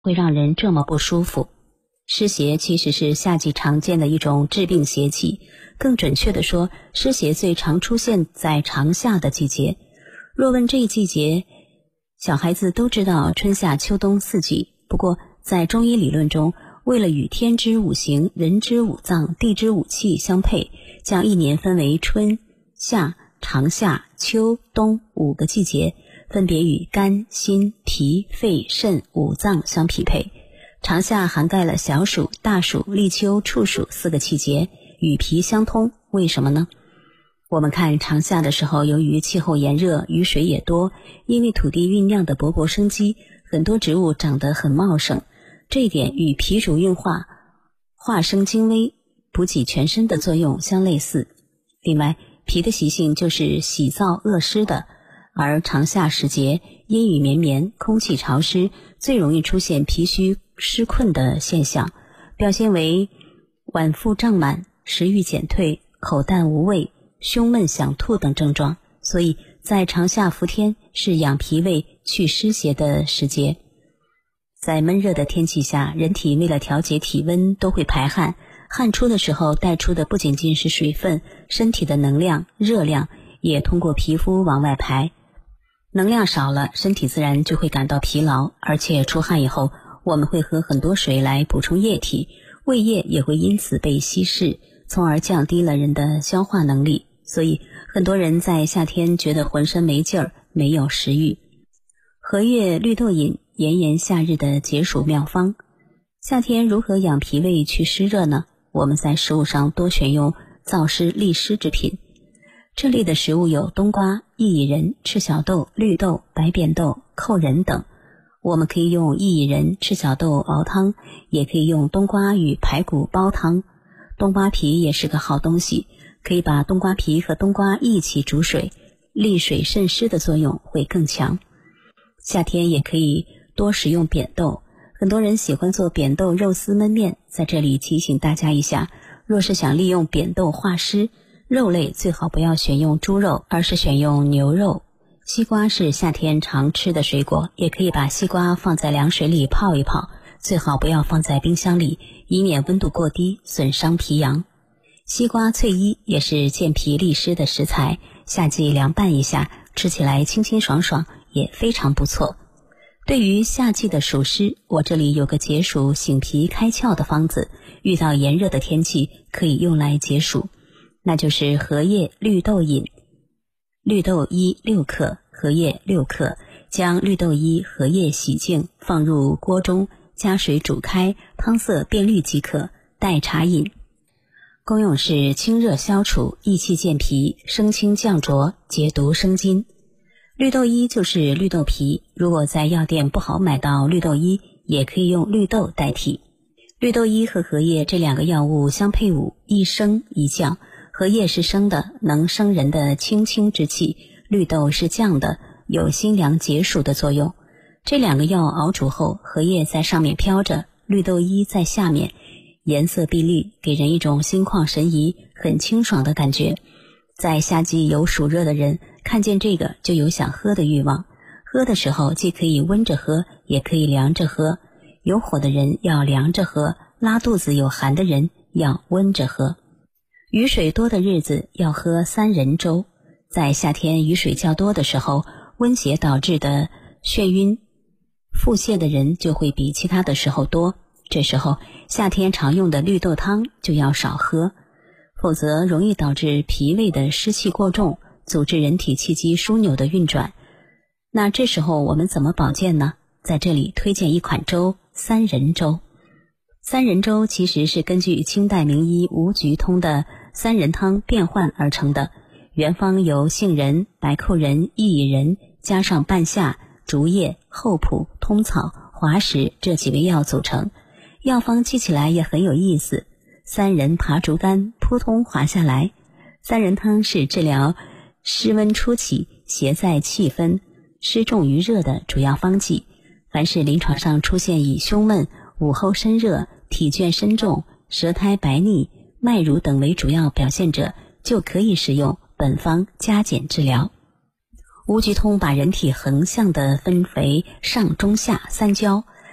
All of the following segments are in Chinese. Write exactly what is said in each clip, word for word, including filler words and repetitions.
会让人这么不舒服？湿邪其实是夏季常见的一种致病邪气，更准确地说，湿邪最常出现在长夏的季节。若问这一季节，小孩子都知道春夏秋冬四季，不过在中医理论中，为了与天之五行、人之五脏、地之五气相配，将一年分为春、夏、长夏、秋、冬五个季节，分别与肝、心、脾、肺、肾五脏相匹配。长夏涵盖了小暑、大暑、立秋、处暑四个季节，与脾相通。为什么呢？我们看长夏的时候，由于气候炎热，雨水也多，因为土地酝酿的勃勃生机，很多植物长得很茂盛，这一点与脾主运化、化生精微、补给全身的作用相类似。另外，脾的习性就是喜燥恶湿的，而长夏时节阴雨绵绵，空气潮湿，最容易出现脾虚湿困的现象，表现为脘腹胀满、食欲减退、口淡无味、胸闷想吐等症状。所以在长夏伏天是养脾胃去湿邪的时节。在闷热的天气下，人体为了调节体温都会排汗，汗出的时候带出的不仅仅是水分，身体的能量、热量也通过皮肤往外排。能量少了，身体自然就会感到疲劳，而且出汗以后，我们会喝很多水来补充液体，胃液也会因此被稀释，从而降低了人的消化能力。所以很多人在夏天觉得浑身没劲儿，没有食欲。荷叶绿豆饮炎炎夏日的解暑妙方。夏天如何养脾胃去湿热呢？我们在食物上多选用燥湿利湿之品。这类的食物有冬瓜、薏苡仁、赤小豆、绿豆、白扁豆、扣仁等。我们可以用薏苡仁、赤小豆熬汤，也可以用冬瓜与排骨煲汤。冬瓜皮也是个好东西，可以把冬瓜皮和冬瓜一起煮水，利水渗湿的作用会更强。夏天也可以多食用扁豆，很多人喜欢做扁豆肉丝焖面，在这里提醒大家一下，若是想利用扁豆化湿，肉类最好不要选用猪肉，而是选用牛肉。西瓜是夏天常吃的水果，也可以把西瓜放在凉水里泡一泡，最好不要放在冰箱里，以免温度过低损伤脾阳。西瓜脆衣也是健脾利湿的食材，夏季凉拌一下，吃起来清清爽爽，也非常不错。对于夏季的暑湿，我这里有个解暑醒脾开窍的方子，遇到炎热的天气可以用来解暑，那就是荷叶绿豆饮。绿豆衣六克，荷叶六克，将绿豆衣、荷叶洗净，放入锅中，加水煮开，汤色变绿即可，代茶饮。功用是清热消除、益气健脾、生清降浊、解毒生津。绿豆衣就是绿豆皮，如果在药店不好买到绿豆衣，也可以用绿豆代替。绿豆衣和荷叶这两个药物相配伍，一升一降。荷叶是生的，能生人的清清之气；绿豆是降的，有辛凉解暑的作用。这两个药熬煮后，荷叶在上面飘着，绿豆衣在下面，颜色碧绿，给人一种心旷神怡、很清爽的感觉。在夏季有暑热的人，看见这个就有想喝的欲望。喝的时候既可以温着喝，也可以凉着喝。有火的人要凉着喝，拉肚子有寒的人要温着喝。雨水多的日子要喝三仁粥。在夏天雨水较多的时候，温邪导致的眩晕、腹泻的人就会比其他的时候多。这时候夏天常用的绿豆汤就要少喝，否则容易导致脾胃的湿气过重，阻滞人体气机枢纽的运转。那这时候我们怎么保健呢？在这里推荐一款粥，三仁粥。三仁粥其实是根据清代名医吴菊通的三仁汤变换而成的，原方由杏仁、白蔻仁、薏苡仁加上半夏、竹叶、厚朴、通草、滑石这几味药组成。药方记起来也很有意思，三仁爬竹竿，扑通滑下来。三仁汤是治疗湿温初起、邪在气分、湿重于热的主要方剂。凡是临床上出现以胸闷、午后身热、体倦身重、舌苔白腻、脉濡等为主要表现者，就可以使用本方加减治疗。吴菊通把人体横向的分为上中下三焦，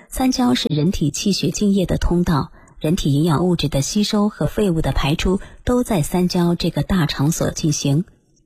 三焦是人体气血津液的通道，人体营养物质的吸收和废物的排出都在三焦这个大场所进行。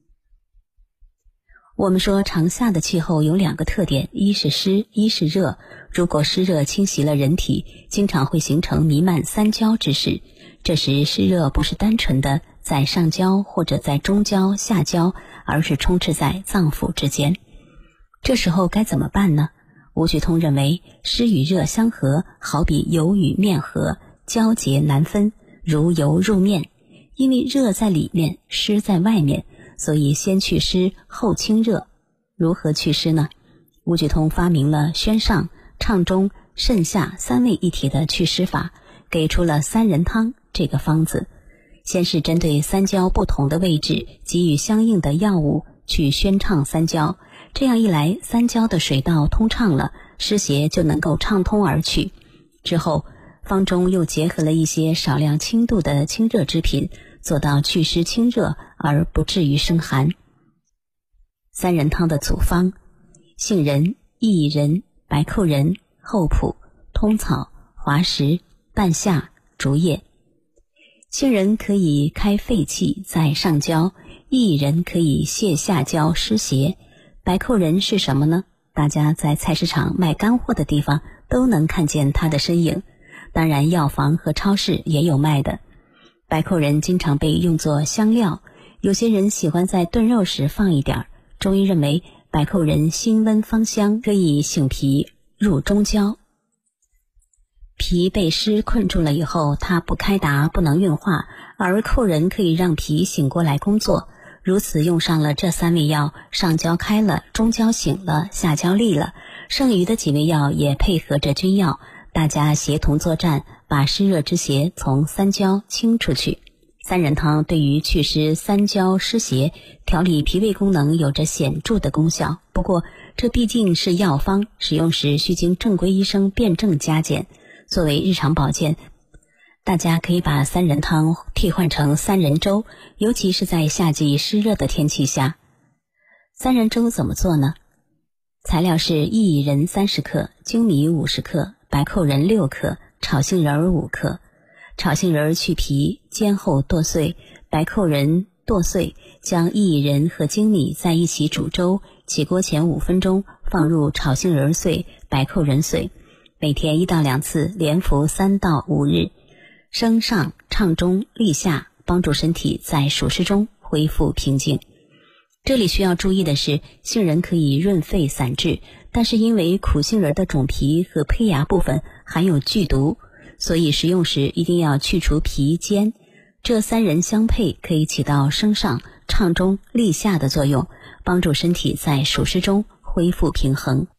我们说长夏的气候有两个特点，一是湿，一是热。如果湿热侵袭了人体，经常会形成弥漫三焦之势。这时湿热不是单纯的在上焦或者在中焦、下焦，而是充斥在脏腑之间。这时候该怎么办呢？吴旭通认为，湿与热相合，好比油与面合，交结难分，如油入面。因为热在里面，湿在外面，所以先去湿后清热。如何祛湿呢？吴旭通发明了宣上、畅中、肾下三位一体的祛湿法，给出了三仁汤这个方子。先是针对三焦不同的位置给予相应的药物去宣畅三焦，这样一来三焦的水道通畅了，湿邪就能够畅通而去。之后方中又结合了一些少量轻度的清热之品，做到祛湿清热而不至于生寒。三仁汤的组方：杏仁、薏仁、白蔻仁、厚朴、通草、滑石、半夏、竹叶。杏仁可以开肺气，在上焦；薏仁可以泻下焦湿邪。白蔻仁是什么呢？大家在菜市场卖干货的地方都能看见它的身影，当然药房和超市也有卖的。白蔻仁经常被用作香料，有些人喜欢在炖肉时放一点。中医认为白蔻仁辛温芳香，可以醒脾入中焦。脾被湿困住了以后，它不开达，不能运化，而蔻仁可以让脾醒过来工作。如此用上了这三味药，上焦开了，中焦醒了，下焦利了，剩余的几味药也配合着君药，大家协同作战，把湿热之邪从三焦清出去。三仁汤对于祛湿三焦湿邪、调理脾胃功能有着显著的功效。不过这毕竟是药方，使用时需经正规医生辩证加减。作为日常保健，大家可以把三仁汤替换成三仁粥，尤其是在夏季湿热的天气下。三仁粥怎么做呢？材料是薏仁三十克、粳米五十克、白蔻仁六克、炒杏仁五克。炒杏仁去皮，煎后剁碎，白蔻仁剁碎，将薏仁和粳米在一起煮粥，起锅前五分钟，放入炒杏仁碎、白蔻仁碎。每天一到两次，连服三到五日。升上、畅中、利下，帮助身体在暑湿中恢复平静。这里需要注意的是，杏仁可以润肺散滞，但是因为苦杏仁的种皮和胚芽部分含有剧毒，所以食用时一定要去除皮煎。这三仁相配，可以起到升上、畅中、利下的作用，帮助身体在暑湿中恢复平衡。